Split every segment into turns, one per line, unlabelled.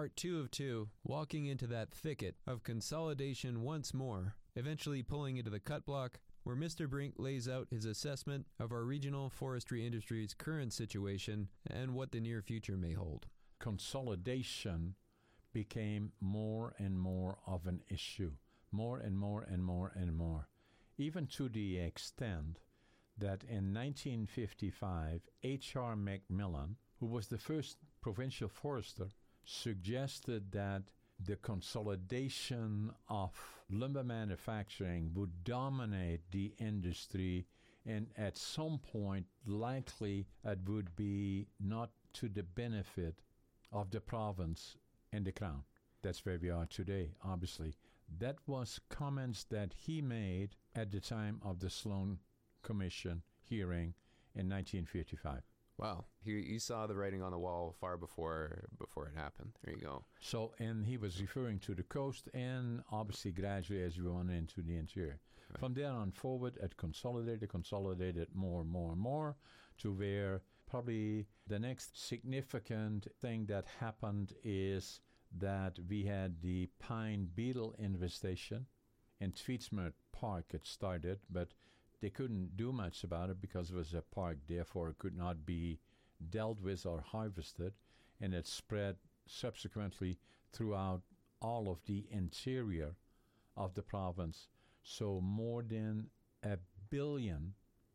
Part 2 of 2, walking into that thicket of consolidation once more, eventually pulling into the cut block, where Mr. Brink lays out his assessment of our regional forestry industry's current situation and what the near future may hold.
Consolidation became more and more of an issue, more and more and more and more, even to the extent that in 1955, H.R. Macmillan, who was the first provincial forester, suggested that the consolidation of lumber manufacturing would dominate the industry, and at some point, likely, it would be not to the benefit of the province and the crown. That's where we are today, obviously. That was comments that he made at the time of the Sloan Commission hearing in 1955.
Wow. You saw the writing on the wall far before it happened. There you go.
So, and he was referring to the coast and obviously gradually as we went into the interior. Right. From there on forward, it consolidated more to where probably the next significant thing that happened is that we had the pine beetle infestation in Tweedsmuir Park. It started, but they couldn't do much about it because it was a park, therefore it could not be dealt with or harvested, and it spread subsequently throughout all of the interior of the province. So more than a billion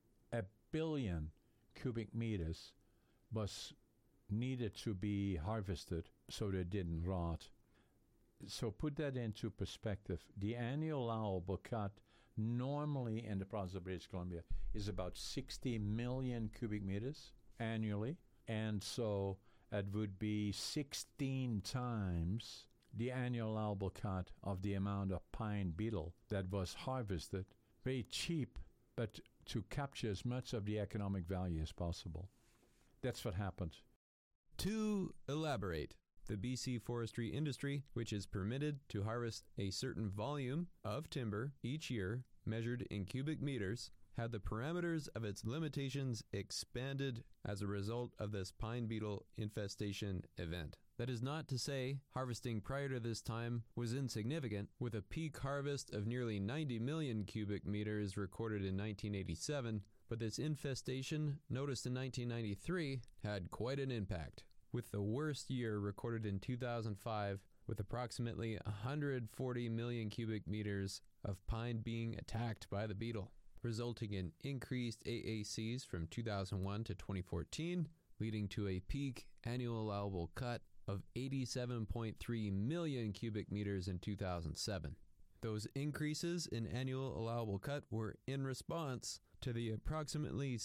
cubic meters was needed to be harvested so they didn't rot. So put that into perspective. The annual allowable cut normally in the province of British Columbia is about 60 million cubic meters annually. And so it would be 16 times the annual allowable cut of the amount of pine beetle that was harvested. Very cheap, but to capture as much of the economic value as possible. That's what happened.
To elaborate, the BC forestry industry, which is permitted to harvest a certain volume of timber each year, measured in cubic meters, had the parameters of its limitations expanded as a result of this pine beetle infestation event. That is not to say harvesting prior to this time was insignificant, with a peak harvest of nearly 90 million cubic meters recorded in 1987, but this infestation, noticed in 1993, had quite an impact, with the worst year recorded in 2005, with approximately 140 million cubic meters of pine being attacked by the beetle, resulting in increased AACs from 2001 to 2014, leading to a peak annual allowable cut of 87.3 million cubic meters in 2007. Those increases in annual allowable cut were in response to the approximately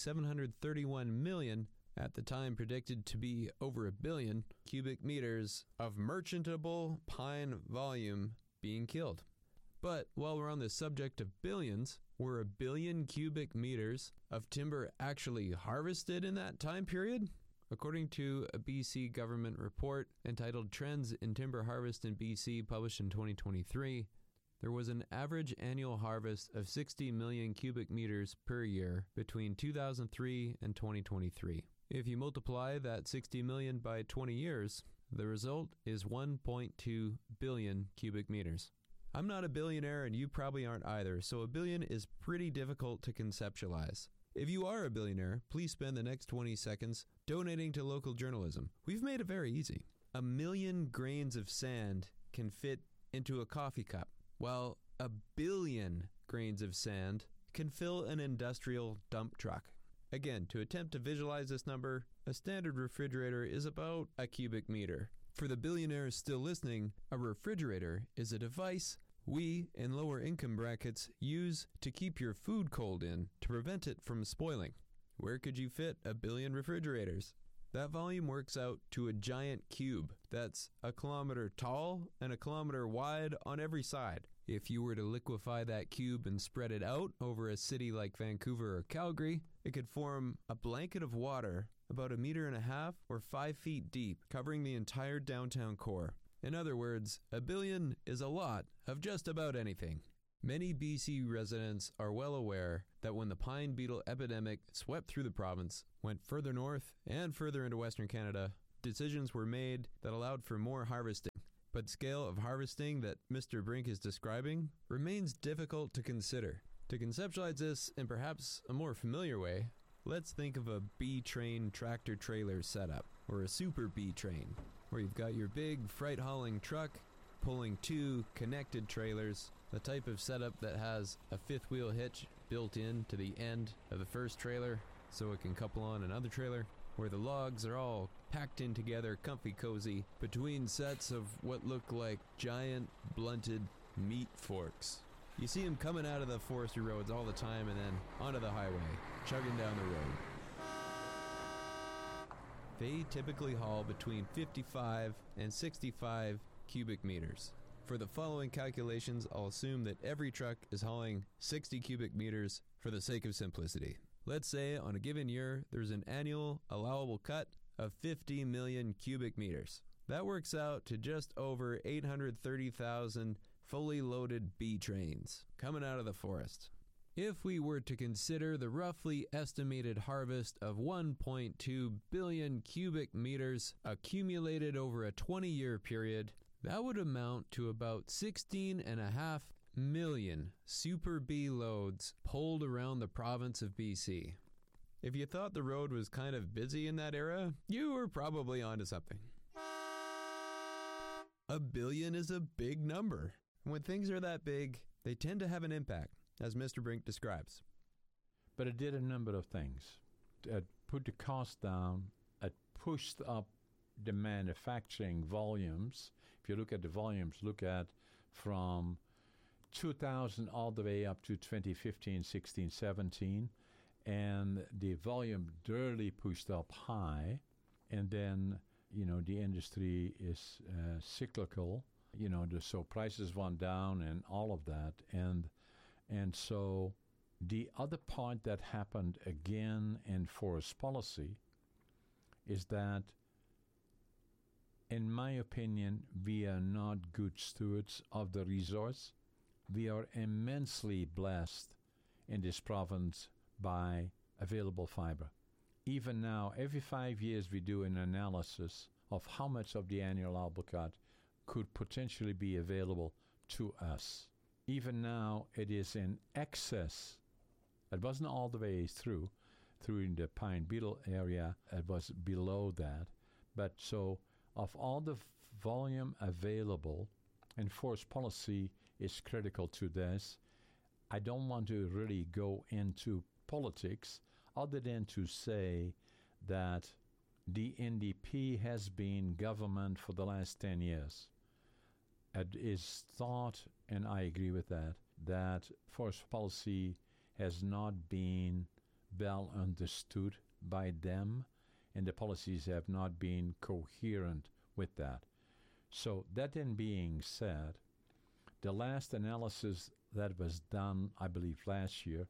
731 million, at the time predicted to be over a billion, cubic meters of merchantable pine volume being killed. But while we're on the subject of billions, were a billion cubic meters of timber actually harvested in that time period? According to a BC government report entitled Trends in Timber Harvest in BC, published in 2023, there was an average annual harvest of 60 million cubic meters per year between 2003 and 2023. If you multiply that 60 million by 20 years, the result is 1.2 billion cubic meters. I'm not a billionaire, and you probably aren't either, so a billion is pretty difficult to conceptualize. If you are a billionaire, please spend the next 20 seconds donating to local journalism. We've made it very easy. 1 million grains of sand can fit into a coffee cup, while 1 billion grains of sand can fill an industrial dump truck. Again, to attempt to visualize this number, a standard refrigerator is about a cubic meter. For the billionaires still listening, a refrigerator is a device we in lower income brackets use to keep your food cold in to prevent it from spoiling. Where could you fit 1 billion refrigerators? That volume works out to a giant cube that's 1 kilometer tall and 1 kilometer wide on every side. If you were to liquefy that cube and spread it out over a city like Vancouver or Calgary, it could form a blanket of water about 1.5 meters or 5 feet deep, covering the entire downtown core. In other words, 1 billion is a lot of just about anything. Many BC residents are well aware that when the pine beetle epidemic swept through the province, went further north and further into Western Canada, decisions were made that allowed for more harvesting. But the scale of harvesting that Mr. Brink is describing remains difficult to consider. To conceptualize this in perhaps a more familiar way, let's think of a B-train tractor-trailer setup, or a super B-train, where you've got your big freight-hauling truck pulling two connected trailers, the type of setup that has a fifth-wheel hitch built in to the end of the first trailer so it can couple on another trailer, where the logs are all packed in together comfy cozy between sets of what look like giant blunted meat forks. You see them coming out of the forestry roads all the time and then onto the highway, chugging down the road. They typically haul between 55 and 65 cubic meters. For the following calculations, I'll assume that every truck is hauling 60 cubic meters for the sake of simplicity. Let's say on a given year, there's an annual allowable cut of 50 million cubic meters. That works out to just over 830,000 fully loaded B trains coming out of the forest. If we were to consider the roughly estimated harvest of 1.2 billion cubic meters accumulated over a 20-year period, that would amount to about 16.5 million Super B loads pulled around the province of BC. If you thought the road was kind of busy in that era, you were probably onto something. A billion is a big number. When things are that big, they tend to have an impact, as Mr. Brink describes.
But it did a number of things. It put the cost down. It pushed up the manufacturing volumes. If you look at the volumes, look at from 2000 all the way up to 2015, 16, 17. And the volume really pushed up high. And then, the industry is cyclical. So prices went down and all of that. And so the other part that happened again in forest policy is that, in my opinion, we are not good stewards of the resource. We are immensely blessed in this province by available fiber. Even now, every 5 years we do an analysis of how much of the annual allowable cut could potentially be available to us. Even now, it is in excess. It wasn't all the way through in the pine beetle area. It was below that. But so, of all the volume available, and forest policy is critical to this, I don't want to really go into politics other than to say that the NDP has been government for the last 10 years. It is thought, and I agree with that forest policy has not been well understood by them, and the policies have not been coherent with that. So that then being said, the last analysis that was done, I believe last year,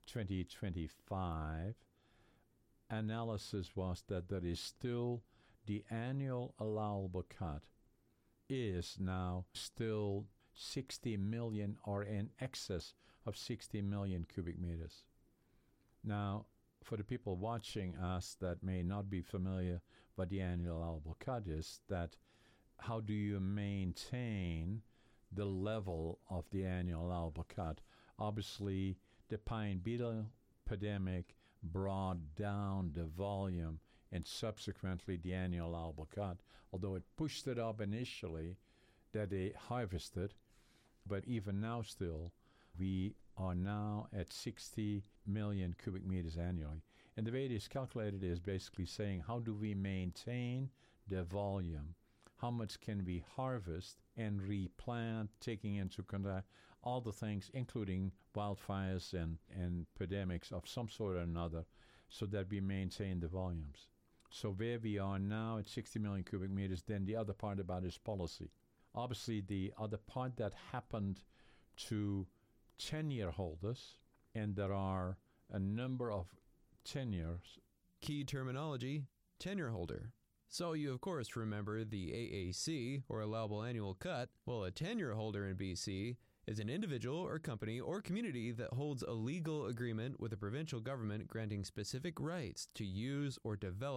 2025, analysis was that there is still the annual allowable cut is now still 60 million or in excess of 60 million cubic meters. Now, for the people watching us that may not be familiar what the annual allowable cut is, that how do you maintain the level of the annual allowable cut? Obviously, the pine beetle epidemic brought down the volume and subsequently the annual allowable cut, although it pushed it up initially that they harvested. But even now still, we are now at 60 million cubic meters annually. And the way it is calculated is basically saying, how do we maintain the volume? How much can we harvest and replant, taking into account all the things, including wildfires and epidemics of some sort or another, so that we maintain the volumes. So where we are now at 60 million cubic meters, then the other part about is policy. Obviously, the other part that happened to tenure holders, and there are a number of tenures.
Key terminology, tenure holder. So you of course remember the AAC, or allowable annual cut. Well, a tenure holder in BC is an individual or company or community that holds a legal agreement with the provincial government granting specific rights to use or develop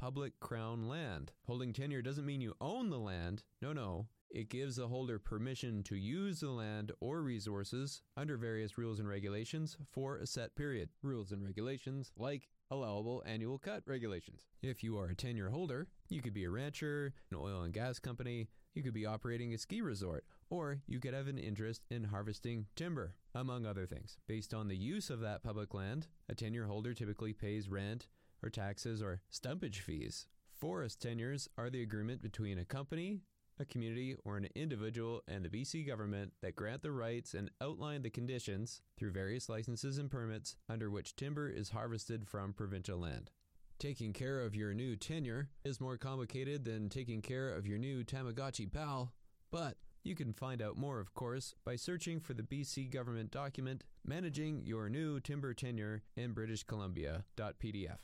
public crown land. Holding tenure doesn't mean you own the land. No. It gives the holder permission to use the land or resources under various rules and regulations for a set period. Rules and regulations like allowable annual cut regulations. If you are a tenure holder, you could be a rancher, an oil and gas company, you could be operating a ski resort, or you could have an interest in harvesting timber, among other things. Based on the use of that public land, a tenure holder typically pays rent or taxes or stumpage fees. Forest tenures are the agreement between a company, a community, or an individual and the BC government that grant the rights and outline the conditions through various licenses and permits under which timber is harvested from provincial land. Taking care of your new tenure is more complicated than taking care of your new Tamagotchi pal, but you can find out more, of course, by searching for the BC government document Managing Your New Timber Tenure in British Columbia.pdf.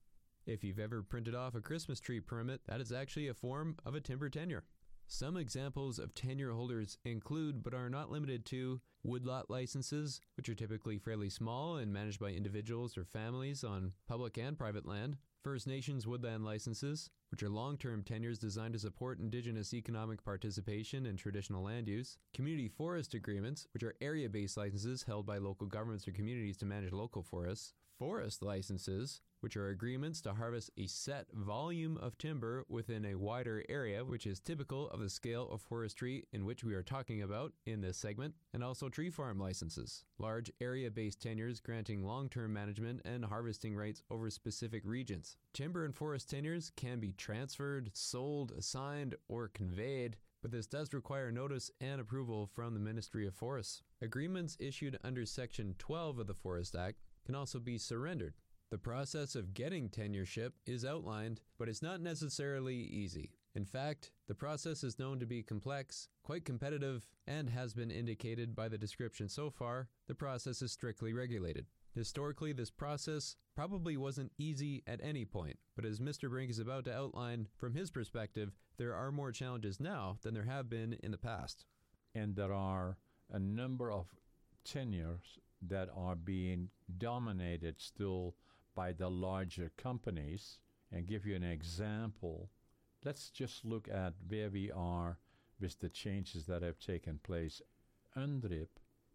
If you've ever printed off a Christmas tree permit, that is actually a form of a timber tenure. Some examples of tenure holders include, but are not limited to, woodlot licenses, which are typically fairly small and managed by individuals or families on public and private land. First Nations woodland licenses, which are long-term tenures designed to support Indigenous economic participation in traditional land use. Community forest agreements, which are area-based licenses held by local governments or communities to manage local forests. Forest licenses, which are agreements to harvest a set volume of timber within a wider area, which is typical of the scale of forestry in which we are talking about in this segment, and also tree farm licenses, large area-based tenures granting long-term management and harvesting rights over specific regions. Timber and forest tenures can be transferred, sold, assigned, or conveyed, but this does require notice and approval from the Ministry of Forests. Agreements issued under Section 12 of the Forest Act can also be surrendered. The process of getting tenureship is outlined, but it's not necessarily easy. In fact, the process is known to be complex, quite competitive, and has been indicated by the description so far. The process is strictly regulated. Historically, this process probably wasn't easy at any point, but as Mr. Brink is about to outline, from his perspective, there are more challenges now than there have been in the past.
And there are a number of tenures that are being dominated still by the larger companies. And give you an example, let's just look at where we are with the changes that have taken place. UNDRIP,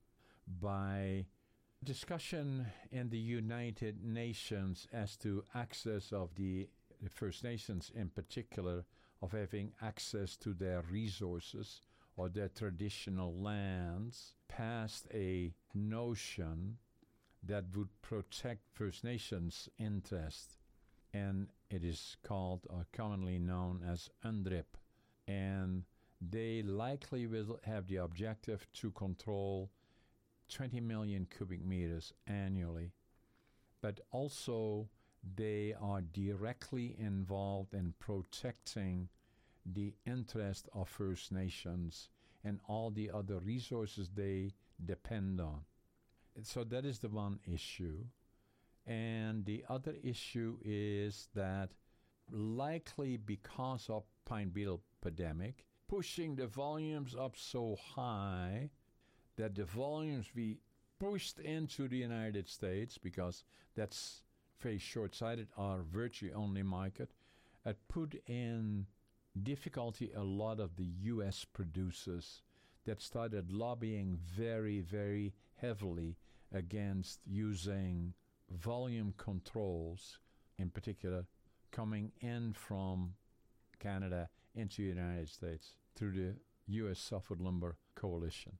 by discussion in the United Nations as to access of the First Nations in particular, of having access to their resources or their traditional lands, passed a notion that would protect First Nations interest, and it is called or commonly known as UNDRIP, and they likely will have the objective to control 20 million cubic meters annually, but also they are directly involved in protecting the interest of First Nations and all the other resources they depend on. So that is the one issue. And the other issue is that likely because of pine beetle pandemic, pushing the volumes up so high that the volumes we pushed into the United States, because that's very short-sighted, our virtually only market, it put in difficulty a lot of the U.S. producers that started lobbying very, very heavily against using volume controls, in particular coming in from Canada into the United States through the U.S. Softwood Lumber Coalition.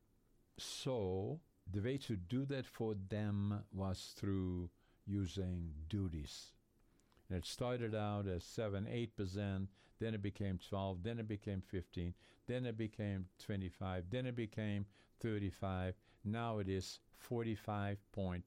So the way to do that for them was through using duties. And it started out as 7-8%, then it became 12, then it became 15, then it became 25, then it became 35. Now it is 45.16%.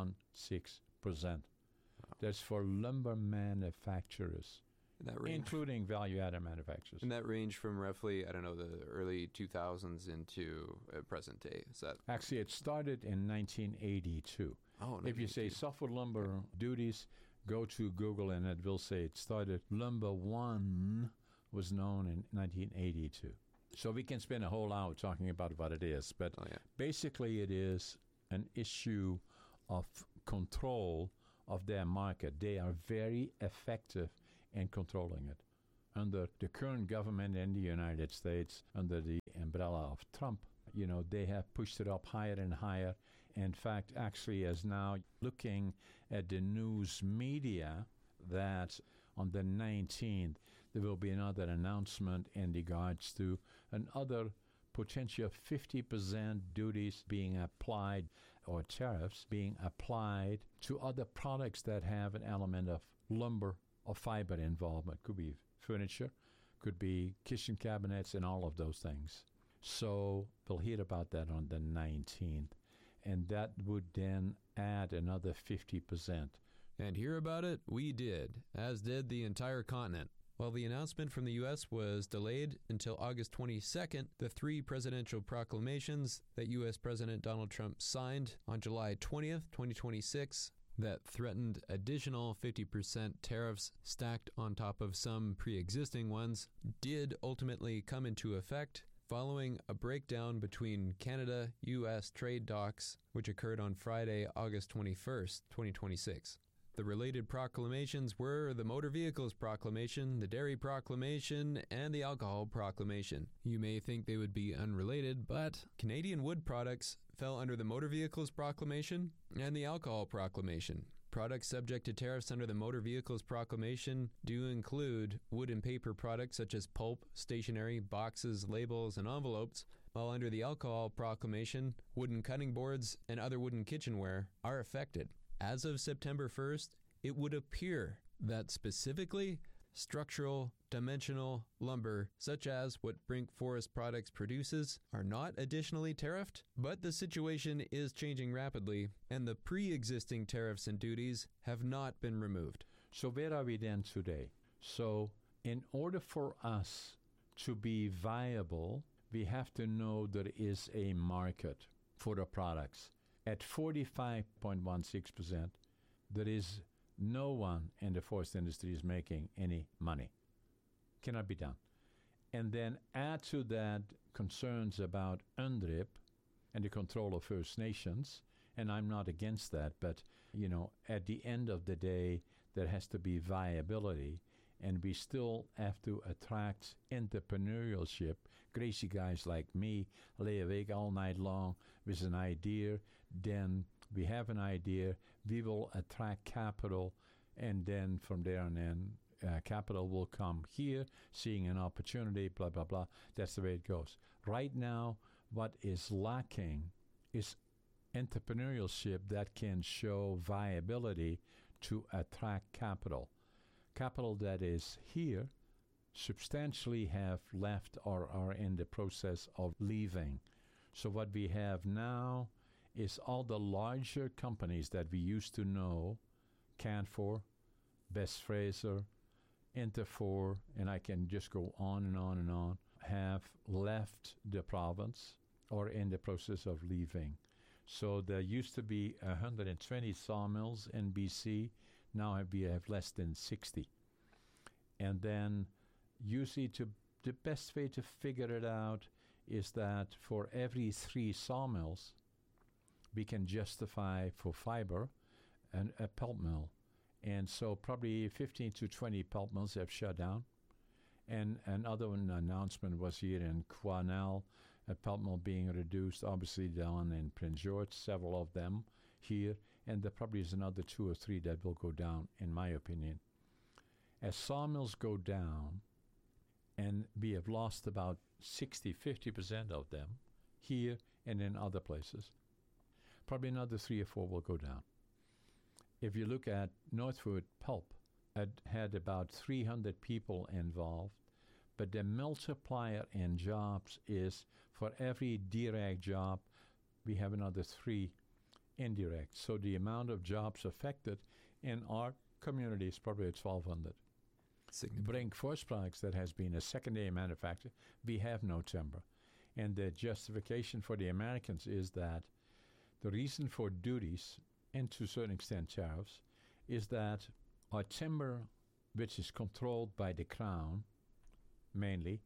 That's for lumber manufacturers, including value-added manufacturers.
And that range from roughly, I don't know, the early 2000s into present day. Is that
actually, it started in 1982.
Oh,
if you say softwood lumber duties, go to Google and it will say it started. Lumber One was known in 1982. So we can spend a whole hour talking about what it is, but basically it is an issue of control of their market. They are very effective and controlling it. Under the current government in the United States, under the umbrella of Trump, they have pushed it up higher and higher. In fact, actually, as now looking at the news media, that on the 19th, there will be another announcement in regards to another potential 50% duties being applied, or tariffs being applied to other products that have an element of lumber or fiber involvement. Could be furniture, could be kitchen cabinets, and all of those things. So we'll hear about that on the 19th. And that would then add another 50%.
And hear about it we did, as did the entire continent. While the announcement from the U.S. was delayed until August 22nd, the 3 presidential proclamations that U.S. President Donald Trump signed on July 20th, 2026, that threatened additional 50% tariffs stacked on top of some pre-existing ones, did ultimately come into effect following a breakdown between Canada-U.S. trade talks, which occurred on Friday, August 21st, 2026. The related proclamations were the Motor Vehicles Proclamation, the Dairy Proclamation, and the Alcohol Proclamation. You may think they would be unrelated, but Canadian wood products fell under the Motor Vehicles Proclamation and the Alcohol Proclamation. Products subject to tariffs under the Motor Vehicles Proclamation do include wood and paper products such as pulp, stationery, boxes, labels, and envelopes, while under the Alcohol Proclamation, wooden cutting boards and other wooden kitchenware are affected. As of September 1st, it would appear that specifically structural, dimensional lumber, such as what Brink Forest Products produces, are not additionally tariffed, but the situation is changing rapidly, and the pre-existing tariffs and duties have not been removed.
So where are we then today? So in order for us to be viable, we have to know there is a market for the products. At 45.16%, there is no one in the forest industry is making any money. Cannot be done. And then add to that concerns about UNDRIP and the control of First Nations, and I'm not against that, but, at the end of the day, there has to be viability, and we still have to attract entrepreneurship. Crazy guys like me lay awake all night long with an idea, then we have an idea, we will attract capital, and then from there on in, capital will come here, seeing an opportunity, blah, blah, blah. That's the way it goes. Right now, what is lacking is entrepreneurship that can show viability to attract capital. Capital that is here substantially have left or are in the process of leaving. So what we have now is all the larger companies that we used to know, Canfor, Best Fraser, Interfor, and I can just go on and on and on, have left the province or in the process of leaving. So there used to be 120 sawmills in BC. Now we have less than 60. And then usually the best way to figure it out is that for every 3 sawmills, we can justify for fiber a pulp mill. And so probably 15 to 20 pulp mills have shut down. And another announcement was here in Quesnel, a pulp mill being reduced, obviously down in Prince George, several of them here. And there probably is another 2 or 3 that will go down, in my opinion. As sawmills go down, and we have lost about 50% of them here and in other places, probably another 3 or 4 will go down. If you look at Northwood Pulp, it had about 300 people involved, but the multiplier in jobs is for every direct job, we have another 3 indirect. So the amount of jobs affected in our community is probably 1,200. Brink Forest Products, that has been a secondary manufacturer, we have no timber. And the justification for the Americans is that the reason for duties, and to a certain extent tariffs, is that our timber, which is controlled by the Crown, mainly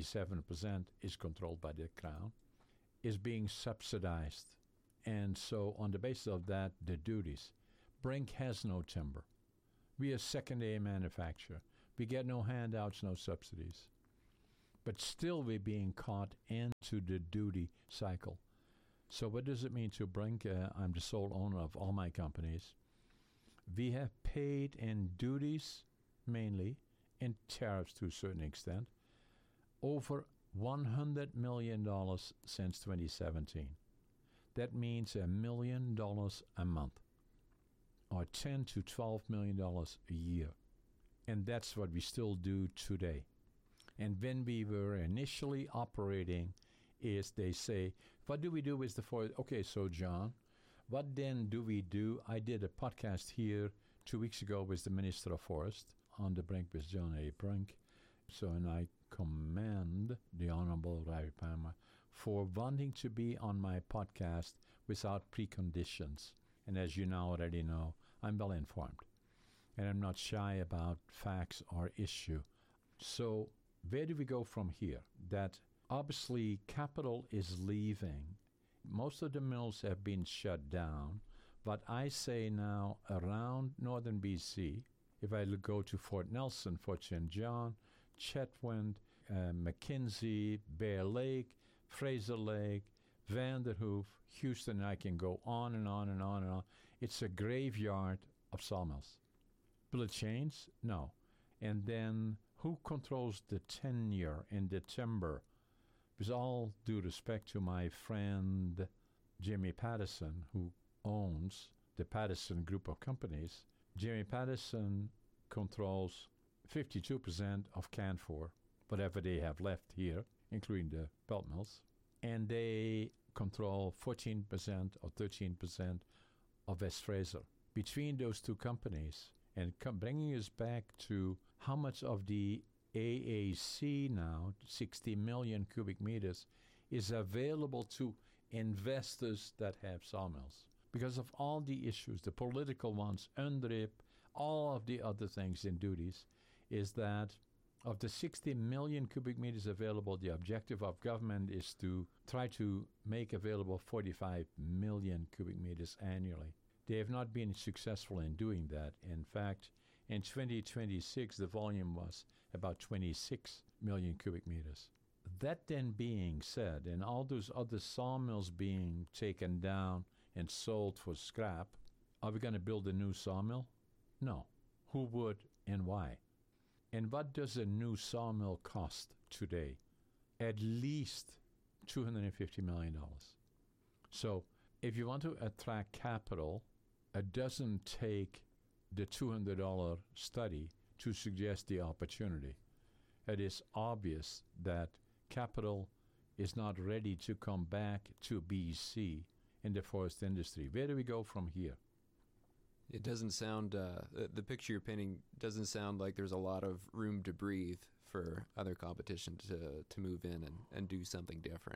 97% is controlled by the Crown, is being subsidized. And so on the basis of that, the duties. Brink has no timber. We are a secondary manufacturer. We get no handouts, no subsidies. But still we're being caught into the duty cycle. So what does it mean to Brink? I'm the sole owner of all my companies. We have paid in duties mainly, in tariffs to a certain extent, over $100 million since 2017. That means $1 million a month, or $10 to $12 million a year. And that's what we still do today. And when we were initially operating, is they say, what do we do with the forest? Okay, so John, what then do we do? I did a podcast here 2 weeks ago with the Minister of Forest on the Brink with John A. Brink. So, and I commend the Honorable Larry Palmer for wanting to be on my podcast without preconditions. And as you now already know, I'm well informed. And I'm not shy about facts or issue. So where do we go from here? That obviously capital is leaving. Most of the mills have been shut down. But I say now around northern BC, if I go to Fort Nelson, Fort St. John, Chetwynd, McKinsey, Bear Lake, Fraser Lake, Vanderhoof, Houston, I can go on and on and on and on. It's a graveyard of sawmills. Will it change? No. And then who controls the tenure in the timber? With all due respect to my friend Jimmy Pattison, who owns the Pattison Group of companies, Jimmy Pattison controls 52% of Canfor, whatever they have left here, including the pulp mills, and they control 14% or 13% of West Fraser. Between those two companies, and bringing us back to how much of the AAC now, 60 million cubic meters, is available to investors that have sawmills. Because of all the issues, the political ones, UNDRIP, all of the other things in duties, is that of the 60 million cubic meters available, the objective of government is to try to make available 45 million cubic meters annually. They have not been successful in doing that. In fact, in 2026, the volume was about 26 million cubic meters. That then being said, and all those other sawmills being taken down and sold for scrap, are we going to build a new sawmill? No. Who would and why? And what does a new sawmill cost today? At least $250 million. So if you want to attract capital, it doesn't take the $200 study to suggest the opportunity. It is obvious that capital is not ready to come back to BC in the forest industry. Where do we go from here?
It doesn't sound, the picture you're painting doesn't sound like there's a lot of room to breathe for other competition to move in and do something different.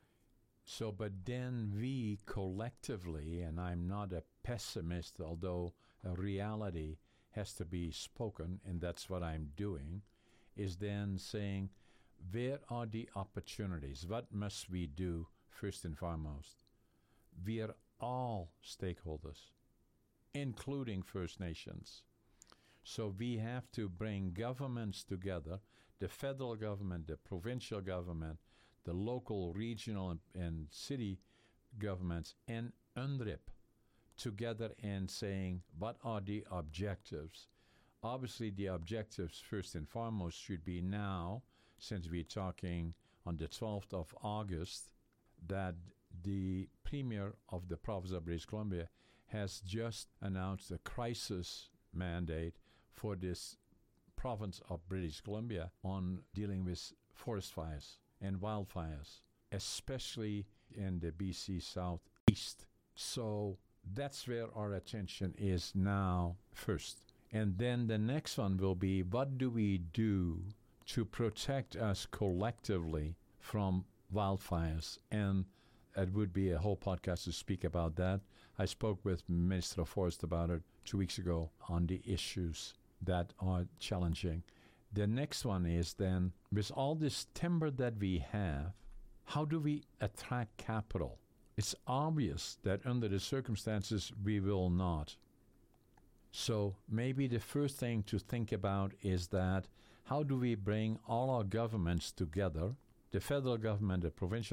So, but then we collectively, and I'm not a pessimist, although a reality has to be spoken, and that's what I'm doing, is then saying, where are the opportunities? What must we do first and foremost? We are all stakeholders, including First Nations. So we have to bring governments together, the federal government, the provincial government, the local, regional, and city governments, and UNDRIP together and saying, what are the objectives? Obviously, the objectives, first and foremost, should be now, since we're talking on the 12th of August, that the Premier of the province of British Columbia has just announced a crisis mandate for this province of British Columbia on dealing with forest fires and wildfires, especially in the BC Southeast. So that's where our attention is now first. And then the next one will be, what do we do to protect us collectively from wildfires? And it would be a whole podcast to speak about that. I spoke with Minister of Forest about it 2 weeks ago on the issues that are challenging. The next one is then, with all this timber that we have, how do we attract capital? It's obvious that under the circumstances we will not. So maybe the first thing to think about is that how do we bring all our governments together, the federal government, the provincial